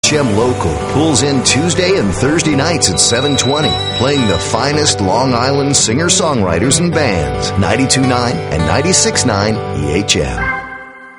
EHM Local pulls in Tuesday and Thursday nights at 7:20, playing the finest Long Island singer-songwriters and bands. 92.9 and 96.9 EHM.